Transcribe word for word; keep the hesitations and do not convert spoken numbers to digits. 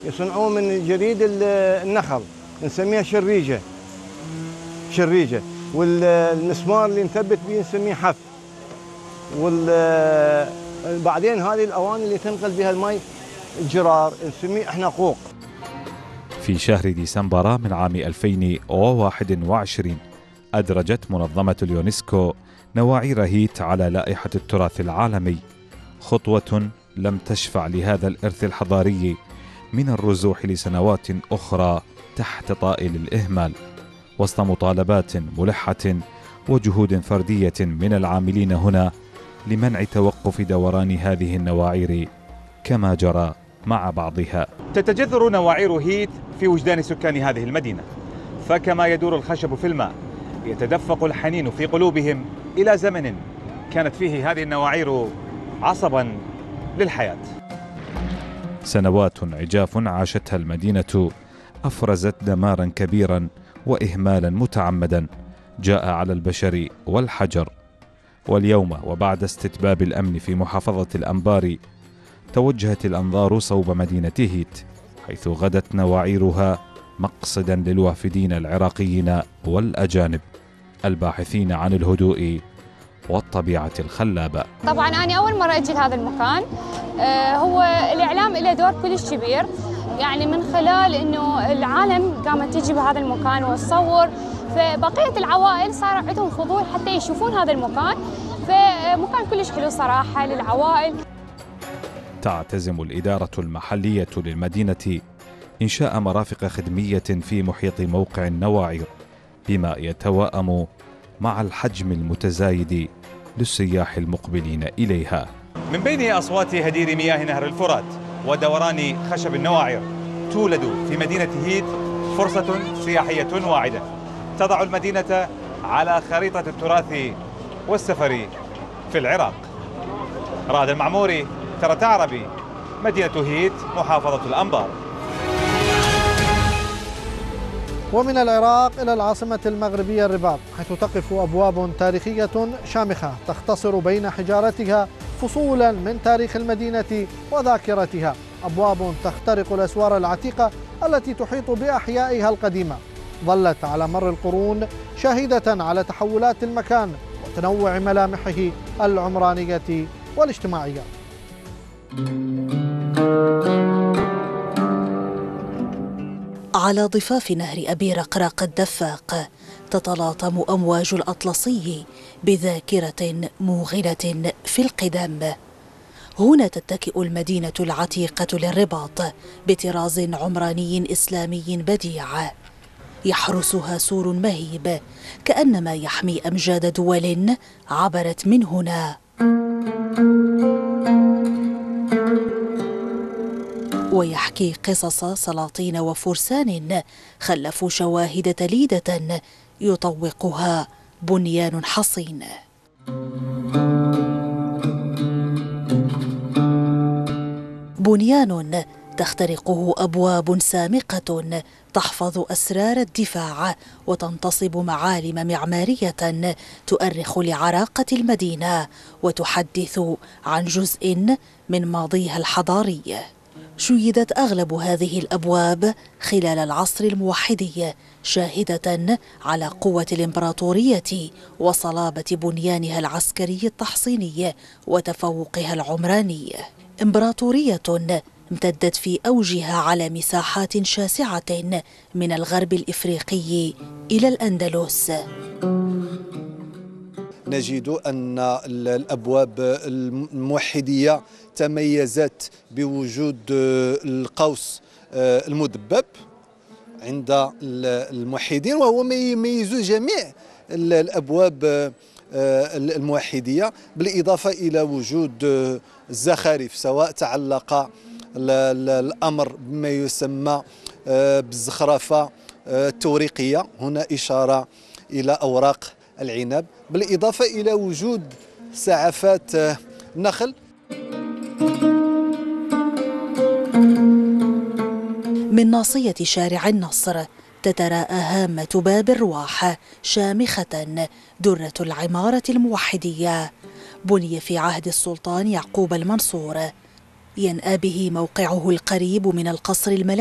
يصنعوه من جريد النخل، نسميها شريجة شريجة والمسمار اللي نثبت به نسميه حف. وبعدين هذه الأواني اللي تنقل بها المي الجرار نسميه احنا قوق. في شهر ديسمبر من عام ألفين وواحد وعشرين أدرجت منظمة اليونسكو نواعير هيت على لائحة التراث العالمي، خطوة لم تشفع لهذا الإرث الحضاري من الرزوح لسنوات أخرى تحت طائل الإهمال، وسط مطالبات ملحة وجهود فردية من العاملين هنا لمنع توقف دوران هذه النواعير كما جرى مع بعضها. تتجذر نواعير هيت في وجدان سكان هذه المدينة، فكما يدور الخشب في الماء يتدفق الحنين في قلوبهم إلى زمن كانت فيه هذه النواعير عصبا للحياة. سنوات عجاف عاشتها المدينة أفرزت دمارا كبيرا وإهمالا متعمدا جاء على البشر والحجر. واليوم وبعد استتباب الأمن في محافظة الأنبار توجهت الأنظار صوب مدينة هيت، حيث غدت نواعيرها مقصدا للوافدين العراقيين والأجانب الباحثين عن الهدوء والطبيعة الخلابة. طبعا أنا أول مرة أجي لهذا المكان. آه هو الإعلام له دور كلش كبير، يعني من خلال إنه العالم قامت تجي بهذا المكان وتصور، فبقية العوائل صار عندهم فضول حتى يشوفون هذا المكان، فمكان كلش حلو صراحة للعوائل. تعتزم الإدارة المحلية للمدينة إنشاء مرافق خدمية في محيط موقع النواعير بما يتوائم مع الحجم المتزايد للسياح المقبلين إليها. من بين أصوات هدير مياه نهر الفرات ودوران خشب النواعير تولد في مدينة هيت فرصة سياحية واعدة تضع المدينة على خريطة التراث والسفر في العراق. رائد المعموري، ترى عربي، مدينة هيت، محافظة الأنبار. ومن العراق إلى العاصمة المغربية الرباط، حيث تقف أبواب تاريخية شامخة تختصر بين حجارتها فصولا من تاريخ المدينة وذاكرتها، أبواب تخترق الأسوار العتيقة التي تحيط بأحيائها القديمة، ظلت على مر القرون شاهدة على تحولات المكان وتنوع ملامحه العمرانية والاجتماعية. على ضفاف نهر أبي رقراق الدفاق تتلاطم أمواج الأطلسي بذاكرة موغلة في القدم. هنا تتكئ المدينة العتيقة للرباط بطراز عمراني إسلامي بديع، يحرسها سور مهيب كأنما يحمي أمجاد دول عبرت من هنا. ويحكي قصص سلاطين وفرسان خلفوا شواهد تليدة يطوقها بنيان حصين. بنيان تخترقه أبواب سامقة تحفظ أسرار الدفاع وتنتصب معالم معمارية تؤرخ لعراقة المدينة وتحدث عن جزء من ماضيها الحضاري. شيدت أغلب هذه الأبواب خلال العصر الموحدي، شاهدة على قوة الإمبراطورية وصلابة بنيانها العسكري التحصيني وتفوقها العمراني. إمبراطورية امتدت في أوجها على مساحات شاسعة من الغرب الإفريقي إلى الأندلس. نجد أن الأبواب الموحدية تميزت بوجود القوس المدبب عند الموحدين، وهو ما يميز جميع الأبواب الموحدية، بالإضافة إلى وجود الزخارف، سواء تعلق الأمر بما يسمى بالزخرفة التوريقية، هنا إشارة إلى أوراق العنب، بالإضافة إلى وجود سعفات نخل. من ناصية شارع النصر تتراءى هامة باب الرواح شامخة درة العمارة الموحدية، بني في عهد السلطان يعقوب المنصور، ينأى به موقعه القريب من القصر الملكي